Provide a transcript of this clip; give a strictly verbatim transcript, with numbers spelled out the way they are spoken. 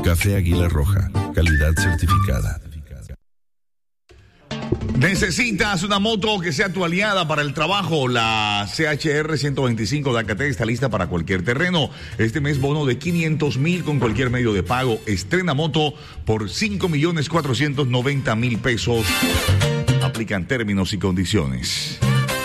Café Águila Roja, calidad certificada. ¿Necesitas una moto que sea tu aliada para el trabajo? La C H R ciento veinticinco de Acaté está lista para cualquier terreno. Este mes bono de quinientos mil con cualquier medio de pago. Estrena moto por cinco millones cuatrocientos noventa mil pesos. Aplican términos y condiciones.